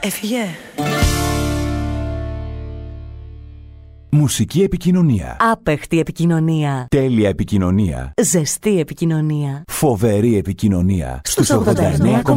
Έφυγε. Μουσική επικοινωνία. Άπεχτη επικοινωνία. Τέλεια επικοινωνία. Ζεστή επικοινωνία. Φοβερή επικοινωνία. Στους 89,8.